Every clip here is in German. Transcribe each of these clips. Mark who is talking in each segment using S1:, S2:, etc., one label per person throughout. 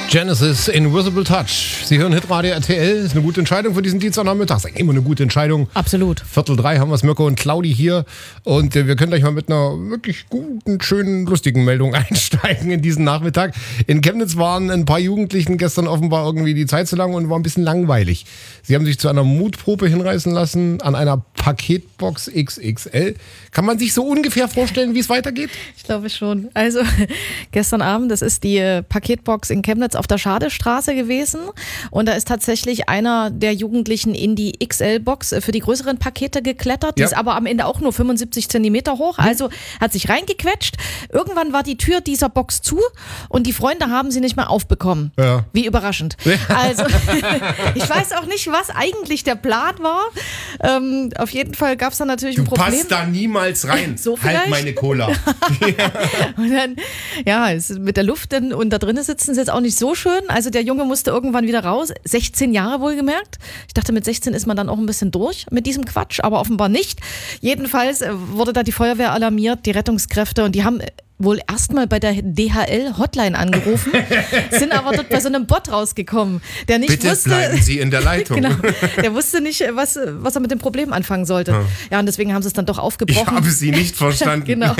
S1: Genesis, Invisible Touch. Sie hören Hitradio RTL. Ist eine gute Entscheidung für diesen Dienstagnachmittag. Ist immer eine gute Entscheidung.
S2: Absolut.
S1: 2:45 haben wir es, Mirko und Claudi hier. Und wir können gleich mal mit einer wirklich guten, schönen, lustigen Meldung einsteigen in diesen Nachmittag. In Chemnitz waren ein paar Jugendlichen gestern offenbar irgendwie die Zeit zu lang und war ein bisschen langweilig. Sie haben sich zu einer Mutprobe hinreißen lassen an einer Paketbox XXL. Kann man sich so ungefähr vorstellen, wie es weitergeht?
S2: Ich glaube schon. Also gestern Abend, das ist die Paketbox in Chemnitz auf der Schadestraße gewesen und da ist tatsächlich einer der Jugendlichen in die XL-Box für die größeren Pakete geklettert. Die ist aber am Ende auch nur 75 Zentimeter hoch, also hat sich reingequetscht. Irgendwann war die Tür dieser Box zu und die Freunde haben sie nicht mehr aufbekommen.
S1: Ja.
S2: Wie überraschend. Also ich weiß auch nicht, was eigentlich der Plan war. Auf jeden Fall gab es dann natürlich ein Problem.
S1: Du passt da niemals rein.
S2: So vielleicht?
S1: Halt meine Cola.
S2: Und dann, ja, mit der Luft und da drinnen sitzen ist jetzt auch nicht so schön. Also der Junge musste irgendwann wieder raus. 16 Jahre wohlgemerkt. Ich dachte, mit 16 ist man dann auch ein bisschen durch mit diesem Quatsch, aber offenbar nicht. Jedenfalls wurde da die Feuerwehr alarmiert, die Rettungskräfte, und die haben wohl erstmal bei der DHL-Hotline angerufen, sind aber dort bei so einem Bot rausgekommen, der nicht
S1: Bitte
S2: wusste...
S1: bleiben Sie in der Leitung.
S2: Genau, der wusste nicht, was er mit dem Problem anfangen sollte. Ja, und deswegen haben sie es dann doch aufgebrochen.
S1: Ich habe Sie nicht verstanden.
S2: Genau.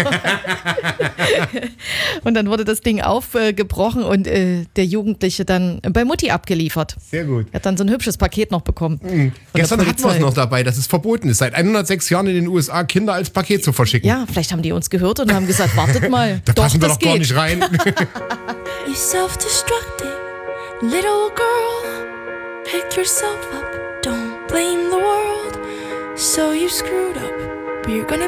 S2: Und dann wurde das Ding aufgebrochen und der Jugendliche dann bei Mutti abgeliefert.
S1: Sehr gut.
S2: Er hat dann so ein hübsches Paket noch bekommen.
S1: Gestern hatten wir es noch dabei, dass es verboten ist, seit 106 Jahren in den USA Kinder als Paket zu verschicken.
S2: Ja, vielleicht haben die uns gehört und haben gesagt, wartet mal.
S1: Da passen wir
S2: das
S1: doch gar
S2: geht.
S1: nicht rein.
S3: You self-destructing little girl. Pick yourself up, don't blame the world. So you screwed up, but you're gonna